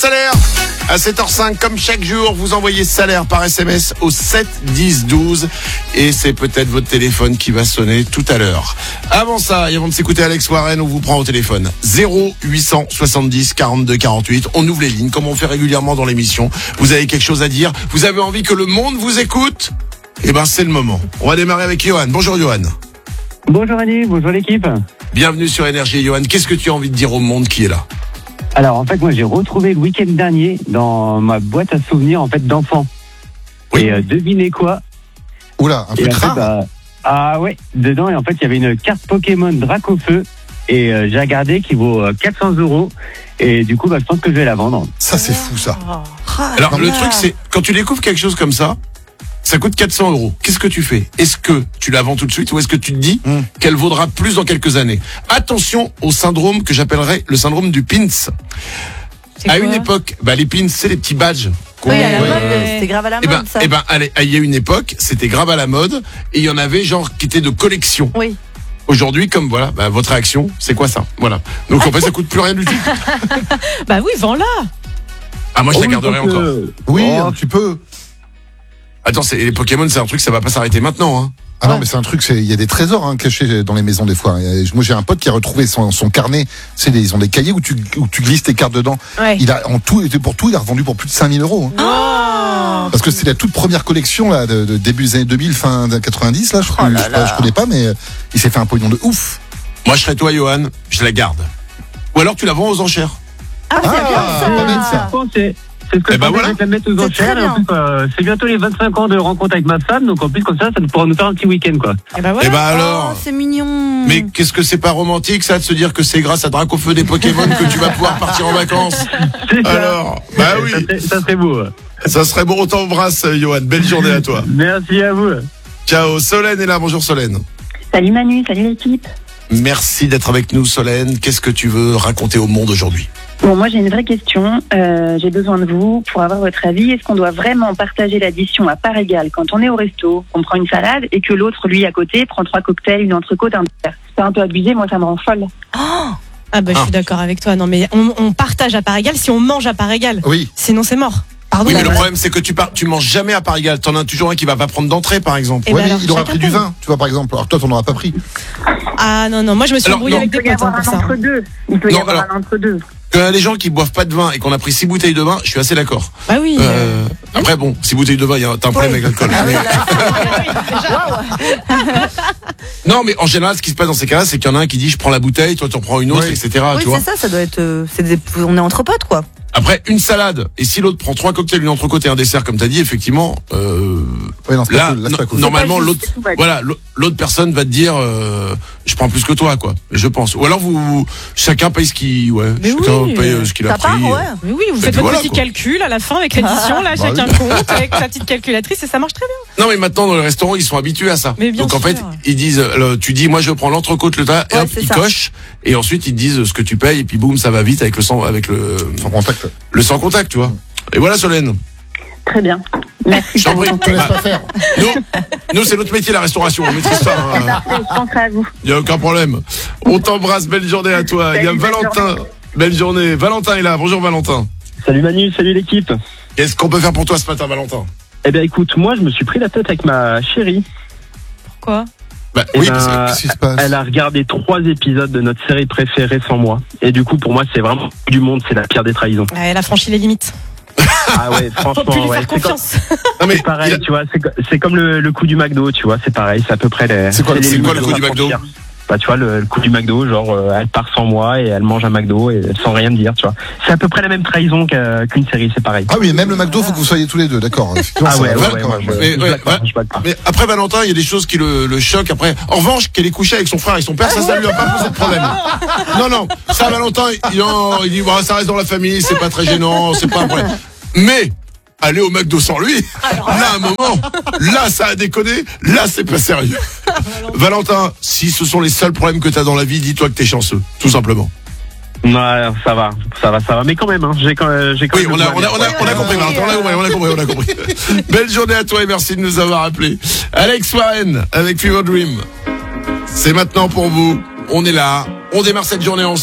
Salaire à 7h05, comme chaque jour, vous envoyez salaire par SMS au 7 10 12 et c'est peut-être votre téléphone qui va sonner tout à l'heure. Avant ça, et avant de s'écouter Alex Warren, on vous prend au téléphone 0870 42 48. On ouvre les lignes comme on fait régulièrement dans l'émission. Vous avez quelque chose à dire? Vous avez envie que le monde vous écoute? Eh ben, c'est le moment. On va démarrer avec Johan. Bonjour Johan. Bonjour Annie, bonjour l'équipe. Bienvenue sur Énergie. Johan, qu'est-ce que tu as envie de dire au monde qui est là? Alors en fait moi j'ai retrouvé le week-end dernier dans ma boîte à souvenirs en fait d'enfants. Oui. Et devinez quoi? Oula, un truc rare. Ah ouais, dedans et en fait il y avait une carte Pokémon Dracofeu et j'ai regardé qui vaut 400 € et du coup je pense que je vais la vendre. Ça c'est fou ça. Alors le truc c'est, quand tu découvres quelque chose comme ça coûte 400 €. Qu'est-ce que tu fais? Est-ce que tu la vends tout de suite ou est-ce que tu te dis qu'elle vaudra plus dans quelques années? Attention au syndrome que j'appellerais le syndrome du pins. À une époque, les pins, c'est les petits badges. Oui, à la mode, c'était grave à la mode, ça. Allez, il y a une époque, c'était grave à la mode et il y en avait genre qui étaient de collection. Oui. Aujourd'hui, comme voilà, votre réaction, c'est quoi ça? Voilà. Donc en fait, ça coûte plus rien du tout. Bah oui, vends-la. Ah, moi je la garderai encore. Oui, tu peux. Attends, les Pokémon, c'est un truc, ça va pas s'arrêter maintenant, hein. Ah non, mais c'est un truc, il y a des trésors cachés dans les maisons des fois. Moi j'ai un pote qui a retrouvé son carnet. Ils ont des cahiers où tu glisses tes cartes dedans. Ouais. Il a en tout il a revendu pour plus de 5 000 €. Oh. Parce que c'est la toute première collection là de début des années 2000, fin 90 là. Je connais pas, mais il s'est fait un pognon de ouf. Moi je serais toi, Johan, je la garde. Ou alors tu la vends aux enchères. Ah, c'est bien ça. Pas bête, ça. C'est ce que je voilà. vais la mettre aux enchères. Et en plus, c'est bientôt les 25 ans de rencontre avec ma femme, donc en plus comme ça pourra nous faire un petit week-end quoi. Et bah voilà. Et bah alors. Oh, c'est mignon. Mais qu'est-ce que c'est pas romantique ça de se dire que c'est grâce à Dracofeu des Pokémon que tu vas pouvoir partir en vacances? C'est ça. Alors, bah oui. Ça serait beau. Ça serait bon, on t'embrasse, Johan. Belle journée à toi. Merci à vous. Ciao. Solène est là. Bonjour Solène. Salut Manu, salut l'équipe. Merci d'être avec nous, Solène. Qu'est-ce que tu veux raconter au monde aujourd'hui? Bon, moi j'ai une vraie question. J'ai besoin de vous pour avoir votre avis. Est-ce qu'on doit vraiment partager l'addition à part égale quand on est au resto, on prend une salade et que l'autre, lui, à côté, prend 3 cocktails, une entrecôte, un dessert? C'est un peu abusé, moi ça me rend folle. Ah bah je suis d'accord avec toi. Non mais on partage à part égale si on mange à part égale. Oui. Sinon c'est mort. Pardon. Oui, mais le problème c'est que tu manges jamais à part égale. T'en as toujours un qui va pas prendre d'entrée, par exemple. Eh Ouais, ben mais alors, il aura chacun pris du paye. vin, tu vois par exemple. Alors toi t'en auras pas pris. Ah non, moi je me suis Alors, embrouillée non. avec Il des peut y potes avoir pour un ça. entre-deux. Il peut y Non, avoir alors- un entre-deux. Quand il y a des gens qui boivent pas de vin et qu'on a pris 6 bouteilles de vin, je suis assez d'accord. Bah oui. Après bon, 6 bouteilles de vin, t'as un problème avec l'alcool. Non, mais en général, ce qui se passe dans ces cas-là, c'est qu'il y en a un qui dit je prends la bouteille, toi tu en prends une autre, Oui. etc. Ah, Oui, tu vois. c'est ça doit être. On est entre potes quoi. Après, une salade, et si l'autre prend 3 cocktails, une entrecôte et un dessert, comme t'as dit, effectivement, Oui, non, c'est pas là, cool. Là, c'est pas cool. normalement, C'est pas l'autre, juste, tout va bien. voilà, l'autre personne va te dire, je prends plus que toi, quoi. Je pense. Ou alors chacun paye Mais chacun oui, paye ce qu'il a ça pris. part, ouais. Mais oui, vous Et faites puis votre voilà, petit quoi. calcul à la fin avec l'addition, là, chacun oui. compte avec sa petite calculatrice et ça marche très bien. Non, mais maintenant, dans les restaurants, ils sont habitués à ça. Mais bien Donc, en sûr. fait, ils disent, tu dis, moi, je prends l'entrecôte, le tas, et Ouais, hop, c'est ils ça. cochent, et ensuite, ils te disent ce que tu payes, et puis boum, ça va vite avec le Sans contact. le sans contact, tu vois. Et voilà, Solène. Très bien. Merci. Je t'en prie. Je te laisse pas faire. Nous, c'est notre métier, la restauration. On maîtrise ça. hein. Parfait, je penserai à vous. Il n'y a aucun problème. On t'embrasse, belle journée à toi. Il y a Salut, belle Valentin. journée. Belle journée. Valentin est là. Bonjour Valentin. Salut Manu, salut l'équipe. Qu'est-ce qu'on peut faire pour toi ce matin, Valentin? Eh bien écoute, moi je me suis pris la tête avec ma chérie. Pourquoi? Bah, Eh oui, ben, parce que Qu'est-ce qui se passe? Elle a regardé 3 épisodes de notre série préférée sans moi. Et du coup pour moi c'est vraiment du monde, c'est la pire des trahisons. Elle a franchi les limites. Ah ouais, Faut plus franchement, lui ouais. faire confiance. non, mais C'est pareil, tu vois, c'est comme le coup du McDo, tu vois, c'est pareil, c'est à peu près les. C'est quoi les le limites coup du de McDo? frontière. Bah tu vois, le coup du McDo, genre elle part sans moi et elle mange un McDo et sans rien me dire, tu vois. C'est à peu près la même trahison qu'une série, c'est pareil. Ah oui, même le McDo, faut que vous soyez tous les deux, d'accord. Effectivement, Ah ça ouais, va ouais, quand ouais, même. ouais, Mais, je ouais, blague pas, ouais. je blague pas. Mais après Valentin, il y a des choses qui le choquent après. En revanche, qu'elle est couchée avec son frère et son père, ça lui a pas posé de problème. Non, ça Valentin, il dit bah, ça reste dans la famille, c'est pas très gênant, c'est pas un problème. Mais aller au McDo sans lui, là à un moment, là ça a déconné, là c'est pas sérieux. Valentin, si ce sont les seuls problèmes que t'as dans la vie, dis-toi que t'es chanceux, tout simplement. Ouais, ça va. Mais quand même, hein, j'ai quand même. Oui, on a compris, Valentin, on a compris. Belle journée à toi et merci de nous avoir appelés. Alex Warren avec Fever Dream. C'est maintenant pour vous. On est là. On démarre cette journée ensemble.